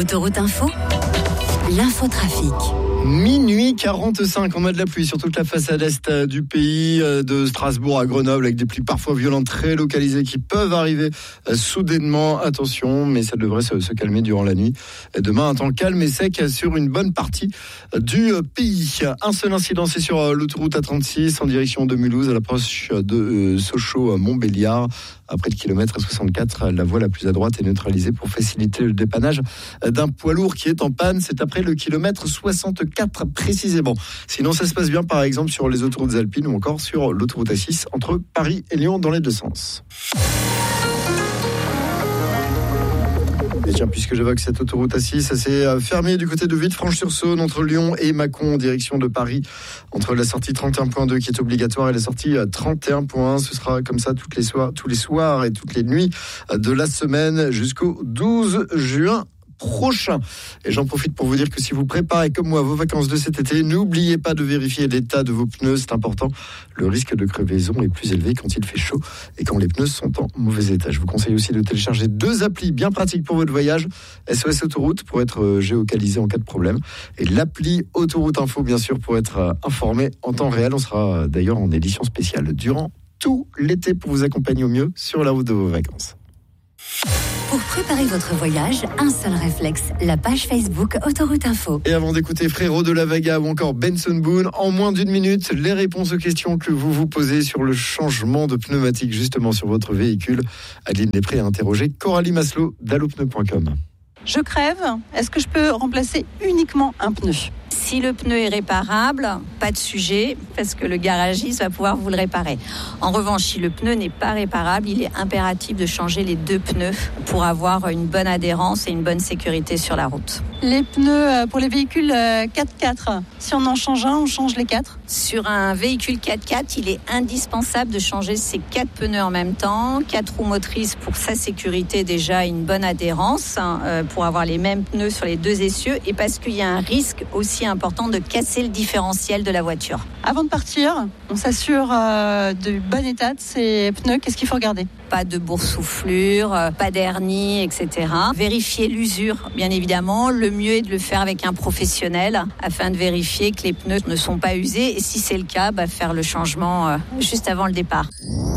Autoroute Info, l'infotrafic. Minuit 45, on a de la pluie sur toute la façade est du pays, de Strasbourg à Grenoble, avec des pluies parfois violentes, très localisées, qui peuvent arriver soudainement. Attention, mais ça devrait se calmer durant la nuit. Et demain, un temps calme et sec sur une bonne partie du pays. Un seul incident, c'est sur l'autoroute A36 en direction de Mulhouse, à l'approche de Sochaux-Montbéliard. Après le kilomètre 64, la voie la plus à droite est neutralisée pour faciliter le dépannage d'un poids lourd qui est en panne. C'est après le kilomètre 64 précisément. Sinon, ça se passe bien par exemple sur les autoroutes alpines ou encore sur l'autoroute A6 entre Paris et Lyon dans les deux sens. Et tiens, puisque j'évoque cette autoroute A6, ça s'est fermé du côté de Villefranche-sur-Saône entre Lyon et Mâcon en direction de Paris, entre la sortie 31.2 qui est obligatoire et la sortie 31.1. Ce sera comme ça tous les soirs et toutes les nuits de la semaine jusqu'au 12 juin prochain. Et j'en profite pour vous dire que si vous préparez comme moi vos vacances de cet été, n'oubliez pas de vérifier l'état de vos pneus, c'est important. Le risque de crevaison est plus élevé quand il fait chaud et quand les pneus sont en mauvais état. Je vous conseille aussi de télécharger 2 applis bien pratiques pour votre voyage. SOS Autoroute pour être géolocalisé en cas de problème et l'appli Autoroute Info bien sûr pour être informé en temps réel. On sera d'ailleurs en édition spéciale durant tout l'été pour vous accompagner au mieux sur la route de vos vacances. Pour préparer votre voyage, un seul réflexe, la page Facebook Autoroute Info. Et avant d'écouter Frérot de la Vaga ou encore Benson Boone, en moins d'1 minute, les réponses aux questions que vous vous posez sur le changement de pneumatique justement sur votre véhicule. Adeline est prête à interroger Coralie Maslow d'allopneu.com. Je crève, est-ce que je peux remplacer uniquement un pneu ? Si le pneu est réparable, pas de sujet, parce que le garagiste va pouvoir vous le réparer. En revanche, si le pneu n'est pas réparable, il est impératif de changer les 2 pneus pour avoir une bonne adhérence et une bonne sécurité sur la route. Les pneus pour les véhicules 4x4, si on en change un, on change les 4 ? Sur un véhicule 4x4, il est indispensable de changer ces 4 pneus en même temps, 4 roues motrices pour sa sécurité, déjà une bonne adhérence, pour avoir les mêmes pneus sur les 2 essieux, et parce qu'il y a un risque aussi important de casser le différentiel de la voiture. Avant de partir, on s'assure du bon état de ces pneus. Qu'est-ce qu'il faut regarder ? Pas de boursouflure, pas d'hernie, etc. Vérifier l'usure, bien évidemment. Le mieux est de le faire avec un professionnel afin de vérifier que les pneus ne sont pas usés. Et si c'est le cas, faire le changement juste avant le départ.